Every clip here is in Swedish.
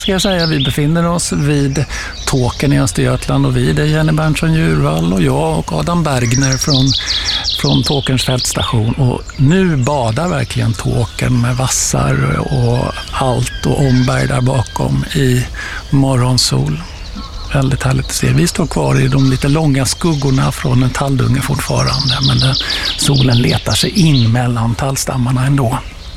Ska jag säga, vi befinner oss vid Tåkern i Östergötland och vi är Jenny Berntsson-Djurvall och jag och Adam Bergner från Tåkerns fältstation. Och nu badar verkligen Tåkern med vassar och allt och omberg där bakom i morgonsol. Väldigt härligt att se. Vi står kvar i de lite långa skuggorna från en talldunge fortfarande, men solen letar sig in mellan tallstammarna ändå.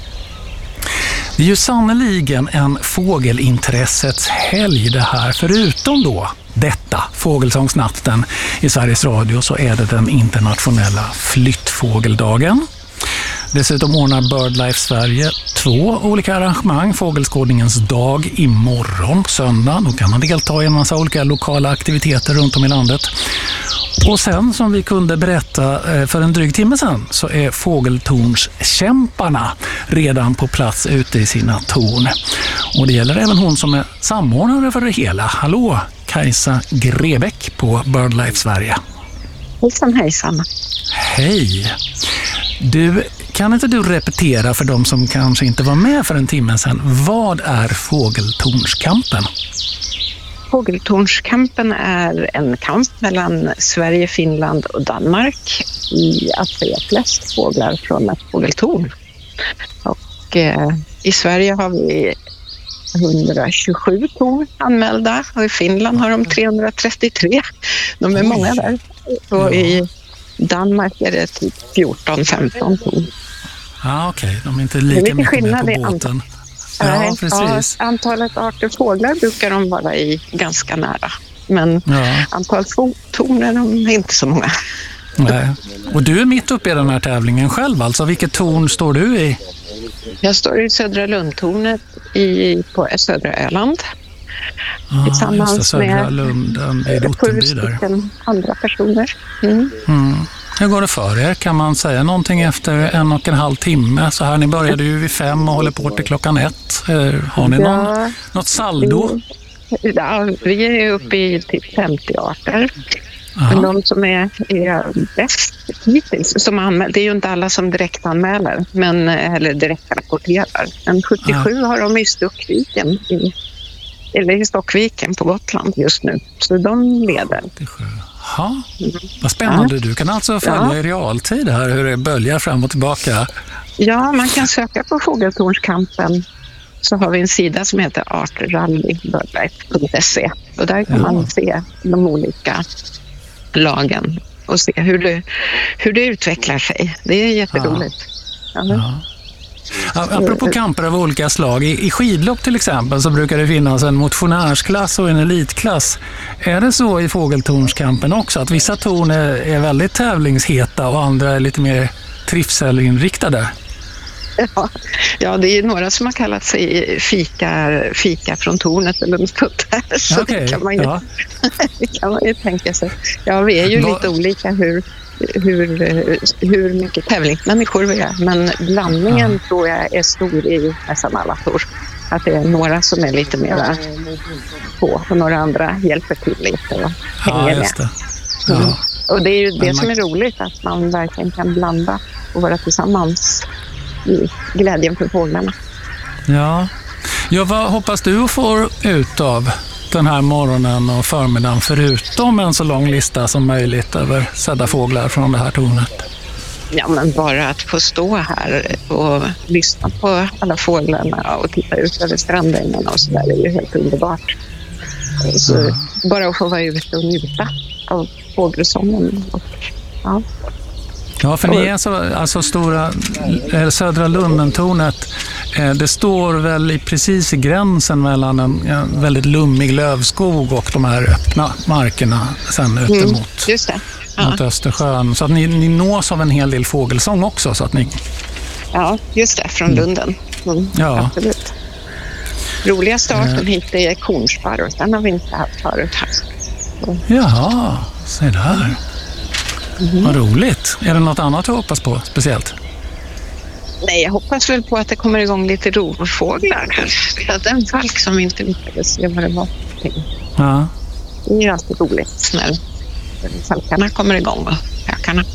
Det är ju sannoliken en fågelintressets helg det här. Förutom då detta, fågelsångsnatten i Sveriges Radio, så är det den internationella flyttfågeldagen. Dessutom ordnar BirdLife Sverige 2 olika arrangemang. Fågelskådningens dag imorgon på söndag. Då kan man delta i en massa olika lokala aktiviteter runt om i landet. Och sen, som vi kunde berätta för en dryg timme sedan, så är fågeltornskämparna redan på plats ute i sina torn. Och det gäller även hon som är samordnare för det hela. Hallå, Kajsa Grebäck på BirdLife Sverige. Hejsan, hejsan. Hej. Du, kan inte du repetera för de som kanske inte var med för en timme sedan, vad är fågeltornskampen? Fågeltornskampen är en kamp mellan Sverige, Finland och Danmark i att se flest fåglar från ett fågeltorn. Och i Sverige har vi 127 torn anmälda och i Finland har de 333. De är många där. Och i Danmark är det typ 14-15 torn. Ja, okej. De är inte lika mycket med på båten. Ja, precis. Ja, antalet arter fåglar brukar de vara i ganska nära. Men antalet torn är de inte så många. Nej. Och du är mitt uppe i den här tävlingen själv. Alltså, vilket torn står du i? Jag står i Södra Lundtornet på södra Öland. Tillsammans just det, Södra Lunden i Rottenby där. 7 andra personer. Hur går det för er? Kan man säga någonting efter 1,5 timme? Så här, ni började ju vid 5 och håller på till klockan 1. Har ni något saldo? Vi är uppe i typ 50 arter. Men de som är bäst hittills, som anmäler, det är ju inte alla som direkt anmäler, eller direkt rapporterar. Men 77 har de i Stockviken, i Stockviken på Gotland just nu. Så de leder. 77. Ja, vad spännande. Du kan alltså följa i realtid här hur det böljar fram och tillbaka. Ja, man kan söka på Fågeltornskampen. Så har vi en sida som heter artrally.birdlife.se och där kan man se de olika lagen och se hur det utvecklar sig. Det är jätteroligt. Apropå kamper av olika slag, i skidlopp till exempel så brukar det finnas en motionärsklass och en elitklass. Är det så i fågeltornskampen också, att vissa torn är väldigt tävlingsheta och andra är lite mer trivselinriktade? Ja, det är några som har kallat sig fika från tornet eller något sånt där. Så det kan man ju tänka sig. Ja, vi är ju lite olika hur mycket tävlingsmänniskor vi är. Men blandningen tror jag är stor i nästan alla torn. Att det är några som är lite mer på och några andra hjälper till lite och hänger med. Och det är ju det som är roligt, att man verkligen kan blanda och vara tillsammans i glädjen för fåglarna. Ja, vad hoppas du får ut av den här morgonen och förmiddagen, förutom en så lång lista som möjligt över sedda fåglar från det här tornet? Ja, men bara att få stå här och lyssna på alla fåglarna och titta ut över strandängarna och så där är ju helt underbart. Så bara att få vara ute och njuta av fågelsången. Ja, för ni är alltså stora Södra Lundentornet. Det står väl precis i gränsen mellan en väldigt lummig lövskog och de här öppna markerna sen ut mot Östersjön. Så att ni nås av en hel del fågelsång också. Så att ni... Ja, just det, från Lunden. Absolut. Roligaste arten hit är kornsparv. Den har vi inte haft förut här. Jaha, se där. Vad roligt. Är det något annat du hoppas på speciellt? Nej, jag hoppas väl på att det kommer igång lite rovfåglar. Vi hade en falk som inte lyckades se vad det var. Ja. Det är ju alltid roligt när falkarna kommer igång och hökarna.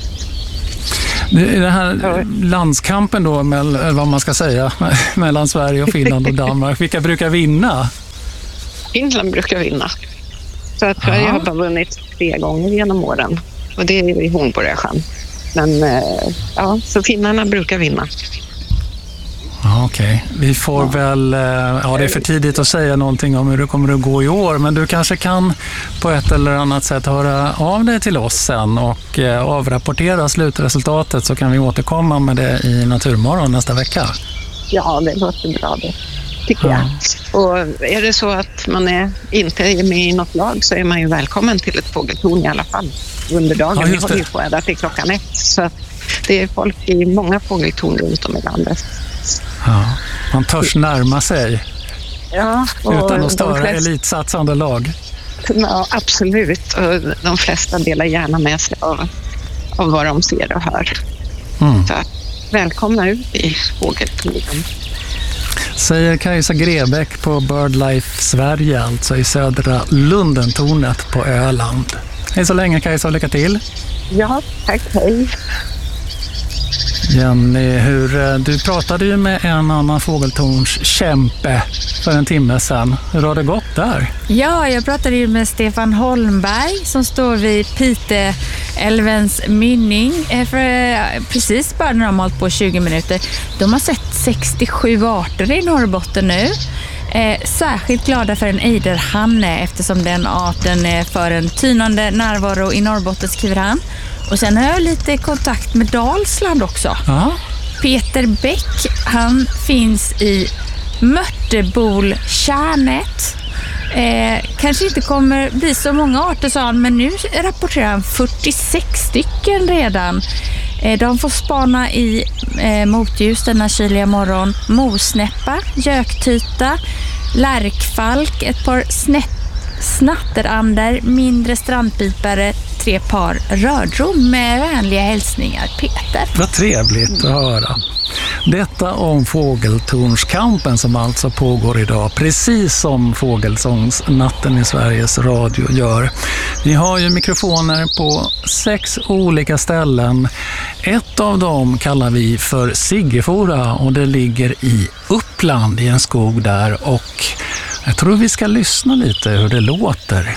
Den här landskampen då, vad man ska säga, mellan Sverige och Finland och Danmark. Vilka brukar vinna? Finland brukar vinna. Så att Sverige har bara vunnit 3 gånger genom åren. Och det är i Hornborgasjön. Men ja, så finnarna brukar vinna. Ja, okej. Vi får väl... Ja, det är för tidigt att säga någonting om hur det kommer att gå i år. Men du kanske kan på ett eller annat sätt höra av dig till oss sen och avrapportera slutresultatet, så kan vi återkomma med det i Naturmorgon nästa vecka. Ja, det låter bra det, tycker jag. Och är det så att man inte är med i något lag, så är man ju välkommen till ett fågeltorn i alla fall under dagen. Ja, vi håller ju på ända till 1:00. Så att det är folk i många fågeltorn runt om i landet. Ja, man törs närma sig utan att störa elitsatsande lag. Ja, absolut. Och de flesta delar gärna med sig av vad de ser och hör. Så välkomna ut i fågeltornen. Säger Kajsa Grebäck på BirdLife Sverige, alltså i södra Lundentornet på Öland. Hej så länge, Kajsa, och lycka till. Ja, tack, hej. Jenny, du pratade ju med en annan fågeltornskämpe för en timme sedan. Hur har det gått där? Ja, jag pratade ju med Stefan Holmberg som står vid Piteälvens mynning för precis bara när de har hållit på 20 minuter. De har sett 67 arter i Norrbotten nu. Särskilt glada för en ejderhanne eftersom den arten är för en tynande närvaro i Norrbotten, skriver han. Och sen har jag lite kontakt med Dalsland också. Aha. Peter Bäck, han finns i Mörtebolkärnet. Kanske inte kommer bli så många arter, sa han, men nu rapporterar han 46 stycken redan. De får spana i motljus denna kyliga morgon. Mosnäppa, göktyta, lärkfalk, ett par snatterander, mindre strandpipare, 3 par rördrom. Med vänliga hälsningar, Peter. Vad trevligt att höra. Detta om fågeltornskampen som alltså pågår idag, precis som Fågelsångsnatten i Sveriges Radio gör. Vi har ju mikrofoner på 6 olika ställen. Ett av dem kallar vi för Siggefora och det ligger i Uppland i en skog där, och jag tror vi ska lyssna lite hur det låter.